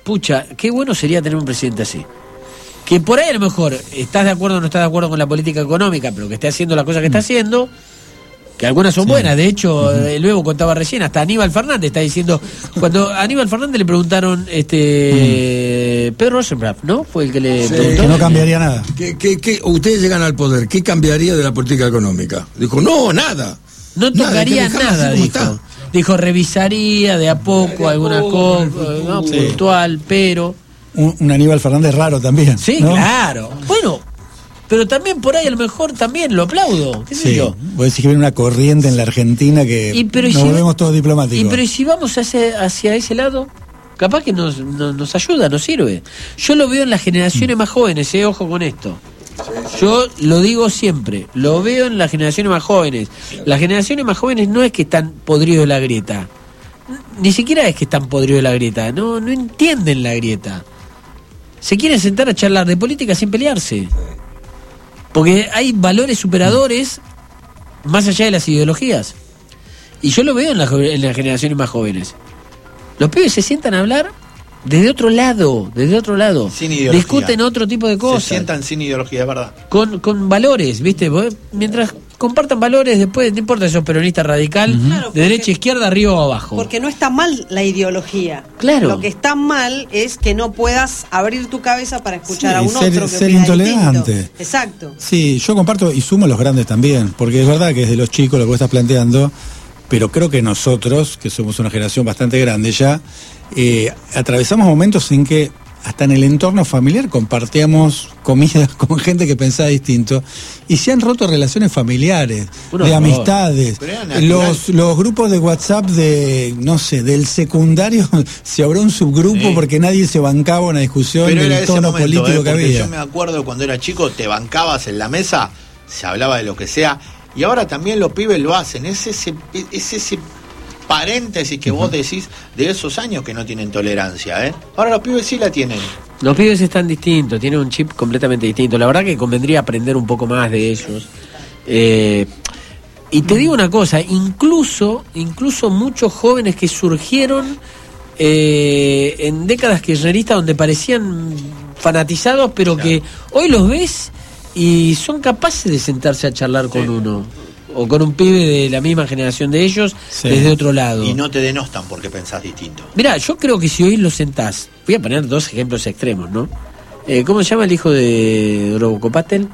pucha, qué bueno sería tener un presidente así. Que por ahí a lo mejor estás de acuerdo o no estás de acuerdo con la política económica, pero que esté haciendo las cosas que está haciendo, que algunas son buenas. De hecho, luego contaba recién, hasta Aníbal Fernández está diciendo, cuando a Aníbal Fernández le preguntaron, Pedro Rosenblatt, ¿no? Fue el que le preguntó. Que no cambiaría nada. Que ustedes llegan al poder, ¿qué cambiaría de la política económica? Dijo, no, nada. No tocaría nada, dijo. Está. Dijo, revisaría de a poco alguna cosa, ¿no? Puntual, pero... Un Aníbal Fernández raro también. Sí, ¿no? Claro. Bueno, pero también por ahí a lo mejor también lo aplaudo. ¿Qué sé yo? Vos decís que viene una corriente en la Argentina que nos volvemos todos diplomáticos. Pero si vamos hacia ese lado, capaz que nos ayuda, nos sirve. Yo lo veo en las generaciones más jóvenes, ojo con esto. Yo lo digo siempre, lo veo en las generaciones más jóvenes. Las generaciones más jóvenes no es que están podridos de la grieta. Ni siquiera es que están podridos de la grieta. No entienden la grieta. Se quieren sentar a charlar de política sin pelearse. Porque hay valores superadores más allá de las ideologías. Y yo lo veo en las generaciones más jóvenes. Los pibes se sientan a hablar desde otro lado. Sin ideología. Discuten otro tipo de cosas. Se sientan sin ideología, es verdad. Con valores, ¿viste? Mientras compartan valores, después no importa si sos peronista radical, claro, de derecha, izquierda, arriba o abajo. Porque no está mal la ideología. Claro. Lo que está mal es que no puedas abrir tu cabeza para escuchar a un otro que ser opina intolerante. distinto. Exacto. Sí, yo comparto y sumo a los grandes también, porque es verdad que es de los chicos lo que vos estás planteando, pero creo que nosotros, que somos una generación bastante grande ya, atravesamos momentos en que hasta en el entorno familiar compartíamos comidas con gente que pensaba distinto y se han roto relaciones familiares, de amistades. Los grupos de WhatsApp del secundario se abrió un subgrupo porque nadie se bancaba una discusión del tono político que había. Yo me acuerdo cuando era chico, te bancabas en la mesa, se hablaba de lo que sea, y ahora también los pibes lo hacen. Es ese paréntesis que vos decís de esos años que no tienen tolerancia, Ahora los pibes sí la tienen. Los pibes están distintos, tienen un chip completamente distinto. La verdad que convendría aprender un poco más de ellos. Y te digo una cosa, incluso muchos jóvenes que surgieron en décadas kirchneristas donde parecían fanatizados, pero claro, que hoy los ves y son capaces de sentarse a charlar con uno. O con un pibe de la misma generación de ellos, desde otro lado. Y no te denostan porque pensás distinto. Mirá, yo creo que si hoy lo sentás, voy a poner dos ejemplos extremos, ¿no? ¿Cómo se llama el hijo de Grobocopatel?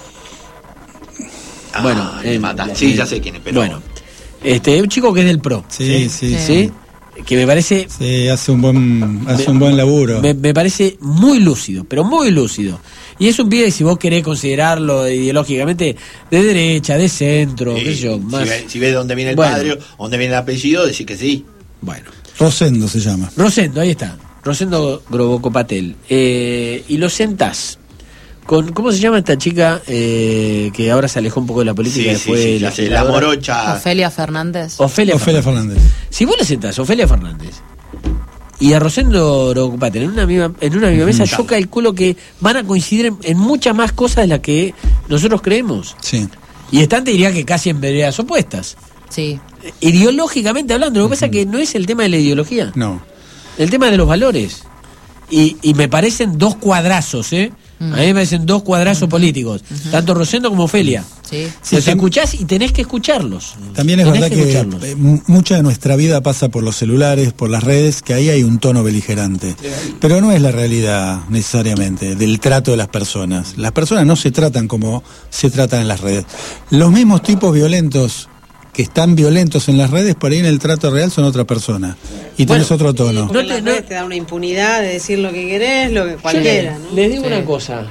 Bueno, sí, ya sé quién es, pero... Bueno, un chico que es del PRO. Sí. Que me parece... Sí, hace un buen laburo. Me parece muy lúcido, pero muy lúcido. Y es un pibe, si vos querés considerarlo ideológicamente, de derecha, de centro, qué sé yo. Más... Si ves dónde viene el padre, dónde viene el apellido, decís que sí. Bueno. Rosendo se llama. Rosendo, ahí está. Rosendo Grobocopatel. Y lo sentás con... ¿Cómo se llama esta chica que ahora se alejó un poco de la política? La morocha. Ofelia Fernández. Ofelia Fernández. Si vos le sentás Ofelia Fernández y a Rosendo Grobocopatel en una misma mesa, yo calculo que van a coincidir en muchas más cosas de las que nosotros creemos. Sí. Y te diría que casi en veredas opuestas. Sí. Ideológicamente hablando, lo que pasa es que no es el tema de la ideología. No. El tema de los valores. Y me parecen dos cuadrazos, A mí me parecen dos cuadrazos políticos, tanto Rosendo como Ofelia. Sí. Los escuchás y tenés que escucharlos. También es verdad que mucha de nuestra vida pasa por los celulares, por las redes, que ahí hay un tono beligerante. Pero no es la realidad necesariamente del trato de las personas. Las personas no se tratan como se tratan en las redes. Los mismos tipos violentos que están violentos en las redes, por ahí en el trato real son otra persona. Y tenés otro tono. Porque las redes te da una impunidad de decir lo que querés, lo que cualquiera. Les digo una cosa.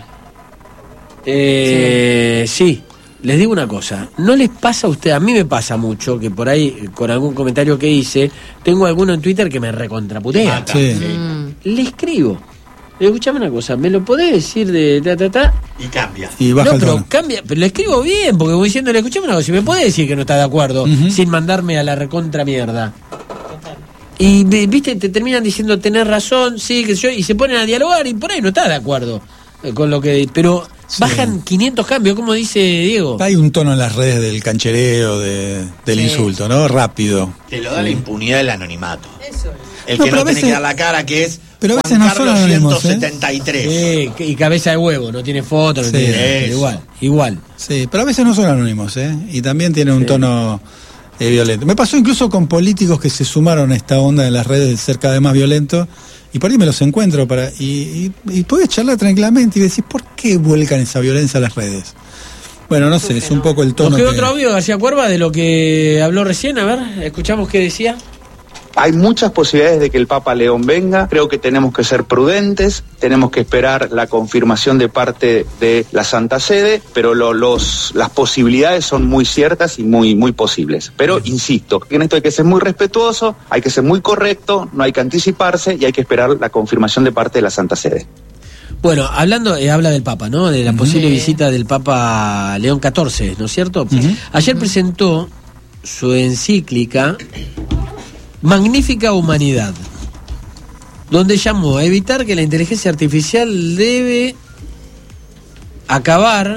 Sí, les digo una cosa. ¿No les pasa a usted? A mí me pasa mucho que por ahí, con algún comentario que hice, tengo alguno en Twitter que me recontraputea. Le escribo. Escuchame una cosa, ¿me lo podés decir de ta? Y cambia. Y baja el tono. Pero cambia, pero le escribo bien, porque voy diciéndole, escuchame una cosa, si me podés decir que no está de acuerdo, sin mandarme a la recontra mierda. Y viste, te terminan diciendo tenés razón, sí, que yo, y se ponen a dialogar y por ahí no está de acuerdo con lo que, pero bajan 500 cambios, como dice Diego. Hay un tono en las redes del canchereo, del insulto, ¿no? Rápido. Te lo da la impunidad del anonimato. Eso es. el No, que pero no a tiene veces- que dar la cara, que es pero a veces Juan no son Carlos anónimos, 173. Y cabeza de huevo, no tiene foto, no Sí, tiene, pero eso. igual. Sí, pero a veces no son anónimos, y también tienen un tono violento. Me pasó incluso con políticos que se sumaron a esta onda de las redes de ser cada vez más violentos, y por ahí me los encuentro y podés charlar tranquilamente y decís, ¿por qué vuelcan esa violencia a las redes? Bueno, no sé, es un poco el tono. Nos quedó que- otro audio de García Cuerva de lo que habló recién, a ver, escuchamos qué decía. Hay muchas posibilidades de que el Papa León venga. Creo que tenemos que ser prudentes, tenemos que esperar la confirmación de parte de la Santa Sede, pero las posibilidades son muy ciertas y muy posibles. Pero insisto, en esto hay que ser muy respetuoso, hay que ser muy correcto, no hay que anticiparse y hay que esperar la confirmación de parte de la Santa Sede. Bueno, hablando, habla del Papa, ¿no? De la posible visita del Papa León XIV, ¿no es cierto? Ayer presentó su encíclica Magnífica Humanidad, donde llamó a evitar que la inteligencia artificial debe acabar.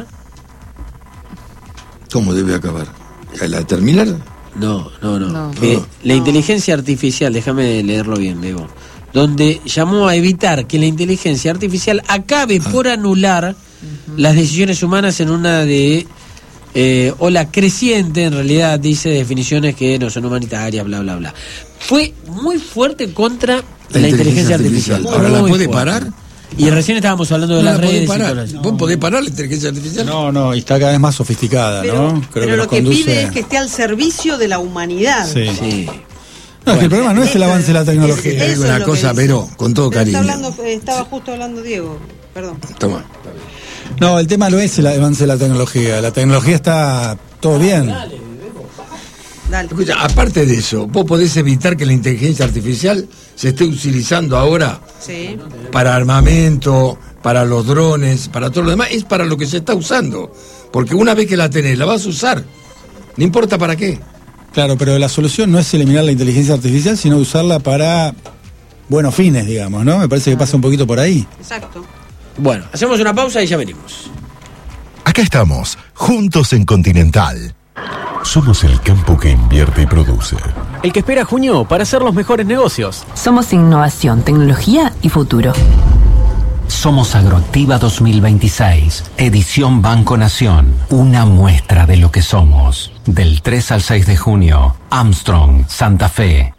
¿Cómo debe acabar? ¿La terminar? No. No. Que No. la inteligencia artificial, déjame leerlo bien, Diego, donde llamó a evitar que la inteligencia artificial acabe por anular las decisiones humanas en una de ola creciente, en realidad dice definiciones que no son humanitarias, bla, bla, bla. Fue muy fuerte contra la inteligencia artificial. ¿Ahora la Muy puede fuerte. parar? Y recién estábamos hablando de No las la podés redes. y parar. todo eso. ¿Vos podés parar la inteligencia artificial? No, y está cada vez más sofisticada, ¿no? Pero lo que pide es que esté al servicio de la humanidad. Sí. Sí. No, es que el problema no es el avance de la tecnología. Te digo Eso una es lo que cosa, dice. pero con todo Pero cariño. estaba justo hablando Diego, perdón. Toma. No, el tema no es el avance de la tecnología. La tecnología está todo bien. Dale. Escucha, aparte de eso, vos podés evitar que la inteligencia artificial se esté utilizando ahora Sí. para armamento, para los drones, para todo lo demás. Es para lo que se está usando. Porque una vez que la tenés, la vas a usar. No importa para qué. Claro, pero la solución no es eliminar la inteligencia artificial, sino usarla para buenos fines, digamos, ¿no? Me parece que pasa un poquito por ahí. Exacto. Bueno, hacemos una pausa y ya venimos. Acá estamos, juntos en Continental. Somos el campo que invierte y produce. El que espera junio para hacer los mejores negocios. Somos innovación, tecnología y futuro. Somos Agroactiva 2026, edición Banco Nación, una muestra de lo que somos. Del 3 al 6 de junio, Armstrong, Santa Fe.